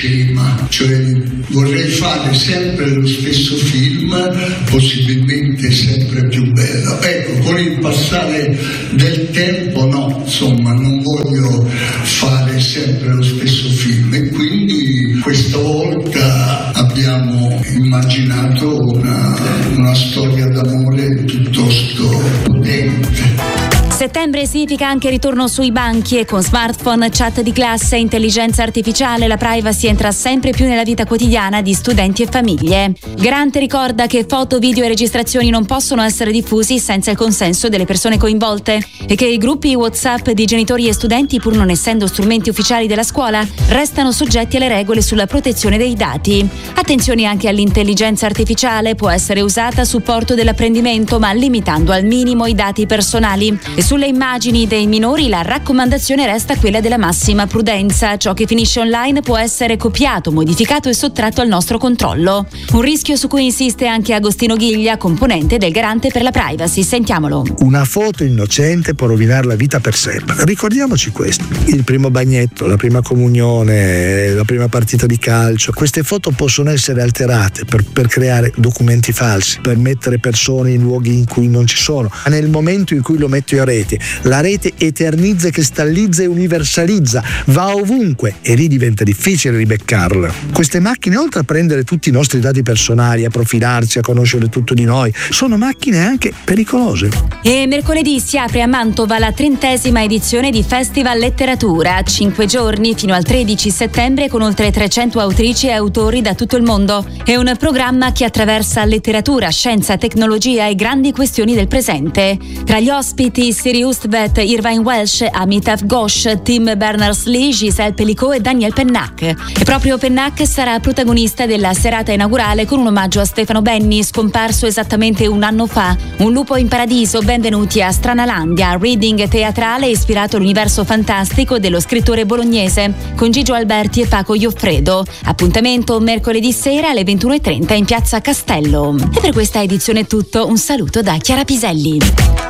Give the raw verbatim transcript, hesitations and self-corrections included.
cinema, cioè vorrei fare sempre lo stesso film, possibilmente sempre più bello. Ecco, con il passare del tempo no, insomma, non voglio fare sempre lo stesso film e quindi questa volta abbiamo immaginato una, una storia d'amore piuttosto potente. Settembre significa anche ritorno sui banchi e con smartphone, chat di classe, intelligenza artificiale, la privacy entra sempre più nella vita quotidiana di studenti e famiglie. Garante ricorda che foto, video e registrazioni non possono essere diffusi senza il consenso delle persone coinvolte e che i gruppi WhatsApp di genitori e studenti, pur non essendo strumenti ufficiali della scuola, restano soggetti alle regole sulla protezione dei dati. Attenzione anche all'intelligenza artificiale, può essere usata a supporto dell'apprendimento ma limitando al minimo i dati personali. E sulle immagini dei minori la raccomandazione resta quella della massima prudenza. Ciò che finisce online può essere copiato, modificato e sottratto al nostro controllo. Un rischio su cui insiste anche Agostino Ghiglia, componente del Garante per la Privacy. Sentiamolo. Una foto innocente può rovinare la vita per sempre. Ricordiamoci questo. Il primo bagnetto, la prima comunione, la prima partita di calcio. Queste foto possono essere alterate per, per creare documenti falsi, per mettere persone in luoghi in cui non ci sono. Ma nel momento in cui lo metto in rete, la rete eternizza, cristallizza e universalizza, va ovunque e lì diventa difficile ribeccarla. Queste macchine, oltre a prendere tutti i nostri dati personali, a profilarci, a conoscere tutto di noi, sono macchine anche pericolose. E mercoledì si apre a Mantova la trentesima edizione di Festival Letteratura, cinque giorni fino al tredici settembre con oltre trecento autrici e autori da tutto il mondo. È un programma che attraversa letteratura, scienza, tecnologia e grandi questioni del presente. Tra gli ospiti Siri Hustvedt, Irvine Welsh, Amitav Ghosh, Tim Berners-Lee, Giselle Pellicot e Daniel Pennac. E proprio Pennac sarà protagonista della serata inaugurale con un omaggio a Stefano Benni, scomparso esattamente un anno fa. Un lupo in paradiso, benvenuti a Stranalandia, reading teatrale ispirato all'universo fantastico dello scrittore bolognese, con Gigio Alberti e Paco Ioffredo. Appuntamento mercoledì sera alle ventuno e trenta in piazza Castello. E per questa edizione è tutto, un saluto da Chiara Piselli.